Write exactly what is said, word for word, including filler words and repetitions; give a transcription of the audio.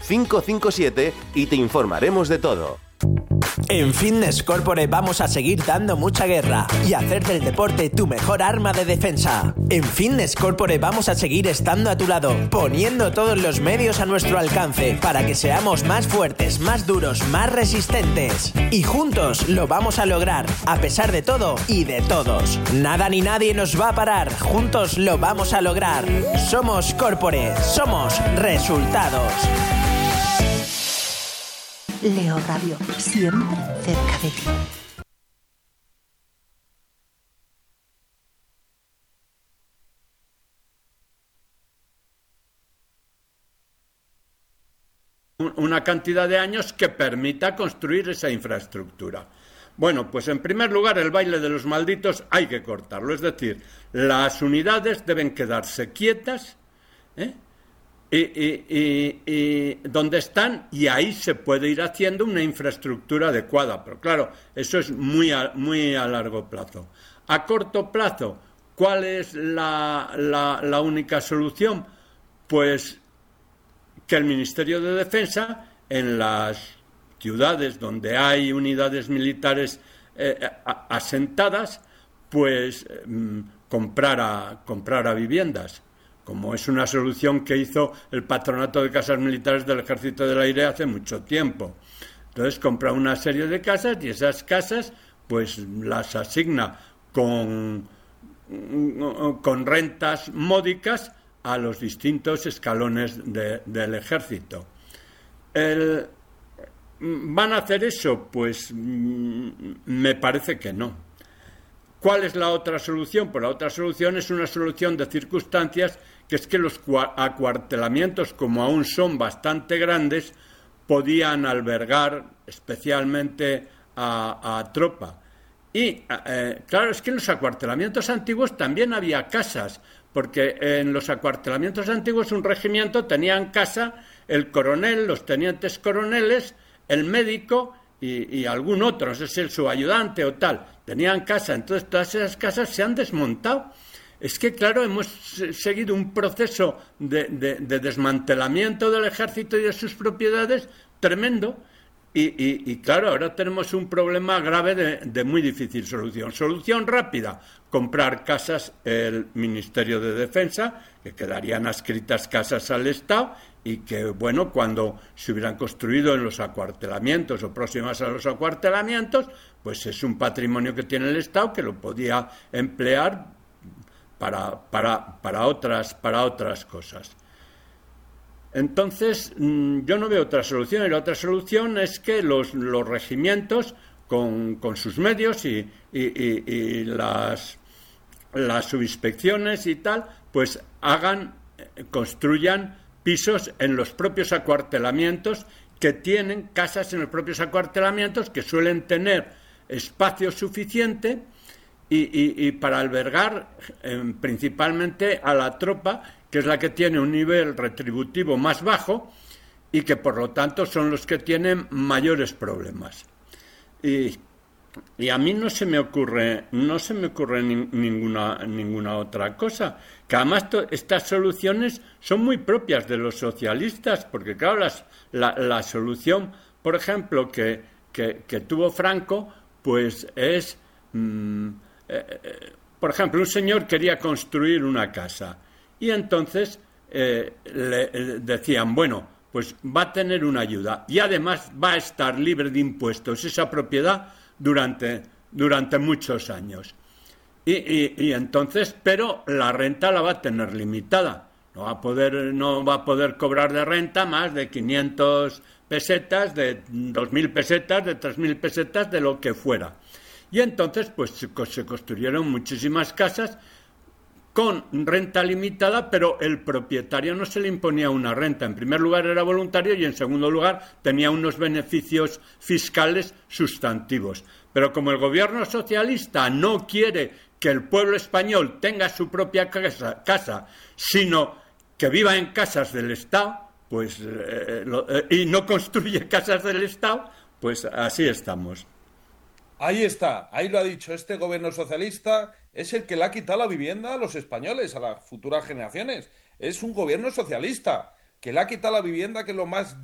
cinco cinco siete y te informaremos de todo. En Fitness Corporate vamos a seguir dando mucha guerra y hacer del deporte tu mejor arma de defensa. En Fitness Corporate vamos a seguir estando a tu lado, poniendo todos los medios a nuestro alcance para que seamos más fuertes, más duros, más resistentes. Y juntos lo vamos a lograr, a pesar de todo y de todos. Nada ni nadie nos va a parar, juntos lo vamos a lograr. Somos Corporate, somos resultados. Leo Radio, siempre cerca de ti. Una cantidad de años que permita construir esa infraestructura. Bueno, pues en primer lugar el baile de los malditos hay que cortarlo, es decir, las unidades deben quedarse quietas, ¿eh? Y, y, y, y donde están, y ahí se puede ir haciendo una infraestructura adecuada, pero claro, eso es muy a, muy a largo plazo. A corto plazo, ¿cuál es la, la, la única solución? Pues que el Ministerio de Defensa, en las ciudades donde hay unidades militares eh, asentadas, pues eh, comprara, comprara viviendas, como es una solución que hizo el Patronato de Casas Militares del Ejército del Aire hace mucho tiempo. Entonces compra una serie de casas y esas casas pues las asigna con, con rentas módicas a los distintos escalones de, del Ejército. El, ¿Van a hacer eso? Pues me parece que no. ¿Cuál es la otra solución? Pues la otra solución es una solución de circunstancias, que es que los acuartelamientos, como aún son bastante grandes, podían albergar especialmente a, a tropa. Y eh, claro, es que en los acuartelamientos antiguos también había casas, porque en los acuartelamientos antiguos un regimiento tenía en casa el coronel, los tenientes coroneles, el médico y, y algún otro, no sé si el subayudante o tal, tenían casa. Entonces todas esas casas se han desmontado. Es que, claro, hemos seguido un proceso de, de, de desmantelamiento del ejército y de sus propiedades tremendo. Y, y, y claro, ahora tenemos un problema grave de, de muy difícil solución. Solución rápida, comprar casas el Ministerio de Defensa, que quedarían adscritas casas al Estado y que, bueno, cuando se hubieran construido en los acuartelamientos o próximas a los acuartelamientos, pues es un patrimonio que tiene el Estado que lo podía emplear para, para, para, otras, para otras cosas. Entonces, yo no veo otra solución, y la otra solución es que los, los regimientos, con, con sus medios y, y, y, y las, las subinspecciones y tal, pues hagan, construyan pisos en los propios acuartelamientos, que tienen casas en los propios acuartelamientos, que suelen tener espacio suficiente y, y, y para albergar eh, principalmente a la tropa, que es la que tiene un nivel retributivo más bajo y que por lo tanto son los que tienen mayores problemas. Y, y a mí no se me ocurre, no se me ocurre ni, ninguna, ninguna otra cosa. Que además to, estas soluciones son muy propias de los socialistas, porque claro, las, la, la solución, por ejemplo, que, que, que tuvo Franco, pues es, mmm, eh, eh, por ejemplo, un señor quería construir una casa. Y entonces eh, le, le decían, bueno, pues va a tener una ayuda y además va a estar libre de impuestos esa propiedad durante, durante muchos años. Y, y, y entonces, pero la renta la va a tener limitada. No va a poder, no va a poder cobrar de renta más de quinientas pesetas, de dos mil pesetas, de tres mil pesetas, de lo que fuera. Y entonces, pues se, se construyeron muchísimas casas con renta limitada, pero el propietario no se le imponía una renta. En primer lugar era voluntario y en segundo lugar tenía unos beneficios fiscales sustantivos. Pero como el gobierno socialista no quiere que el pueblo español tenga su propia casa, casa sino que viva en casas del Estado, pues eh, lo, eh, y no construye casas del Estado, pues así estamos. Ahí está, ahí lo ha dicho, este gobierno socialista es el que le ha quitado la vivienda a los españoles, a las futuras generaciones. Es un gobierno socialista que le ha quitado la vivienda, que es lo más